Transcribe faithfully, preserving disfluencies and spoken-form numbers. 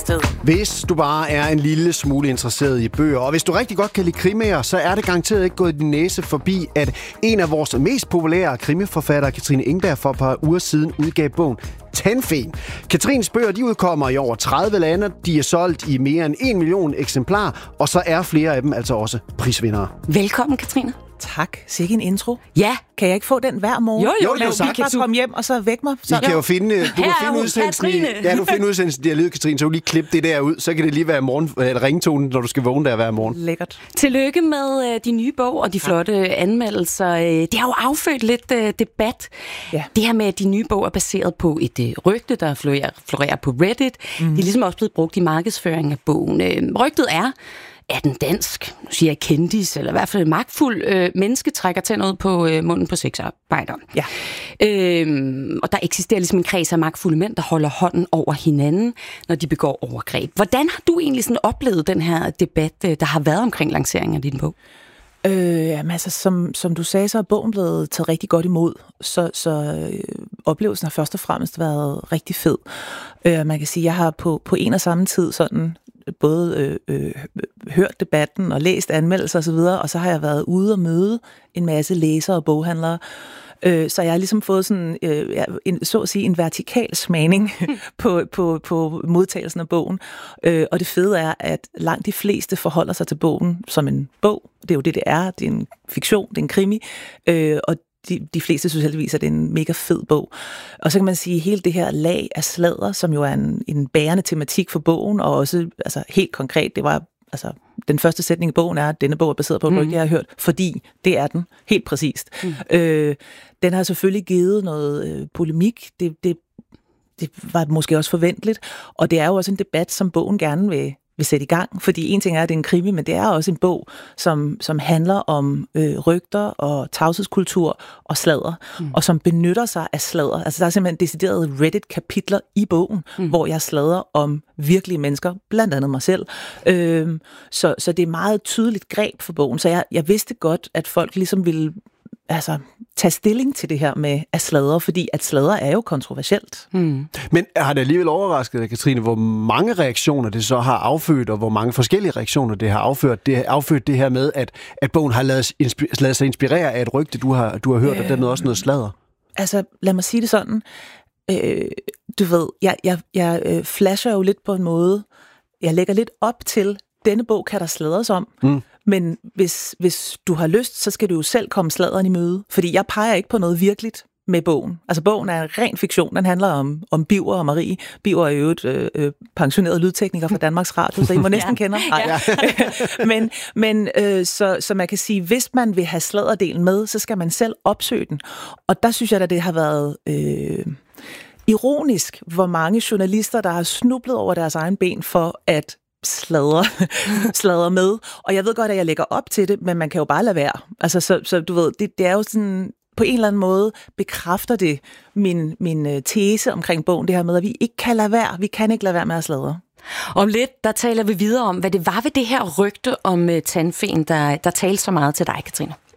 Hvis du bare er en lille smule interesseret i bøger, og hvis du rigtig godt kan lide krimier, så er det garanteret ikke gået din næse forbi, at en af vores mest populære krimiforfattere, Katrine Engberg, for et par uger siden udgav bogen Tandfen. Katrines bøger, de udkommer i over tredive lande, de er solgt i mere end en million eksemplarer, og så er flere af dem altså også prisvindere. Velkommen, Katrine. Tak. Sikke en intro. Ja. Kan jeg ikke få den hver morgen? Jo, jo, jo, jo. jo Vi kan bare komme hjem og så væk mig. Så. I kan jo finde, du kan Her er finde udsendelsen i, Katrine. ja, du finder udsendelsen, de har levet, Katrine, så du lige klippe det der ud, så kan det lige være morgen, eller ringtonen, når du skal vågne der hver morgen. Lækkert. Tillykke med øh, de nye bog og de flotte ja. anmeldelser. Øh, det har jo affødt lidt øh, debat. Ja. Det her med, at de nye bog er baseret på et øh, rygte, der florerer, florerer på Reddit. Mm. Det er ligesom også blevet brugt i markedsføring af bogen. Øh, rygtet er, at en dansk, nu siger jeg kendis, eller i hvert fald en magtfuld øh, menneske trækker tænder ud på øh, munden på sexarbejdere. Ja. Øhm, og der eksisterer ligesom en kreds af magtfulde mænd, der holder hånden over hinanden, når de begår overgreb. Hvordan har du egentlig sådan oplevet den her debat, der har været omkring lanceringen af din bog? Øh, jamen altså, som, som du sagde, så er bogen blevet taget rigtig godt imod, så, så øh, oplevelsen har først og fremmest været rigtig fed. Øh, man kan sige, jeg har på, på en og samme tid sådan både øh, øh, hørt debatten og læst anmeldelser osv., og så har jeg været ude og møde en masse læsere og boghandlere. Øh, så jeg har ligesom fået sådan, øh, en, så at sige, en vertikal smagning på, på, på modtagelsen af bogen. Øh, og det fede er, at langt de fleste forholder sig til bogen som en bog. Det er jo det, det er. Det er en fiktion, det er en krimi. Øh, og De, de fleste synes heldigvis, at det er en mega fed bog. Og så kan man sige, at hele det her lag af sladder, som jo er en, en bærende tematik for bogen, og også altså, helt konkret, det var altså, den første sætning i bogen er, at denne bog er baseret på et rygte, mm. jeg har hørt, fordi det er den, helt præcist. Mm. Øh, den har selvfølgelig givet noget øh, polemik, det, det, det var måske også forventeligt, og det er jo også en debat, som bogen gerne vil vil sætte i gang, fordi en ting er, at det er en krimi, men det er også en bog, som, som handler om øh, rygter og tavshedskultur og sladder, mm. og som benytter sig af sladder. Altså der er simpelthen deciderede Reddit-kapitler i bogen, mm. hvor jeg sladder om virkelige mennesker, blandt andet mig selv. Øh, så, så det er meget tydeligt greb for bogen, så jeg, jeg vidste godt, at folk ligesom ville altså tage stilling til det her med at sladre, fordi at sladre er jo kontroversielt. Mm. Men har det alligevel overrasket dig, Katrine, hvor mange reaktioner det så har affødt, og hvor mange forskellige reaktioner det har affødt, det har affødt det her med, at, at bogen har ladet, inspi- ladet sig inspirere af et rygte, du har, du har hørt, øh, og dermed også noget sladder? Altså, lad mig sige det sådan. Øh, du ved, jeg, jeg, jeg øh, flasher jo lidt på en måde. Jeg lægger lidt op til, denne bog kan der sladres om, mm. Men hvis, hvis du har lyst, så skal du jo selv komme sladderen i møde. Fordi jeg peger ikke på noget virkeligt med bogen. Altså bogen er en ren fiktion. Den handler om, om Biver og Marie. Biver er jo et øh, øh, pensioneret lydtekniker fra Danmarks Radio, så I må næsten ja. kende ham. Ja. men men øh, så, så man kan sige, hvis man vil have sladderdelen med, så skal man selv opsøge den. Og der synes jeg, at det har været Øh, ironisk, hvor mange journalister, der har snublet over deres egen ben for at sladre, sladre med. Og jeg ved godt, at jeg lægger op til det, men man kan jo bare lade være. Altså, så, så du ved, det, det er jo sådan, på en eller anden måde bekræfter det min, min tese omkring bogen, det her med, at vi ikke kan lade være. Vi kan ikke lade være med at sladre. Om lidt, der taler vi videre om, hvad det var ved det her rygte om uh, tandfen, der, der talte så meget til dig, Katrine.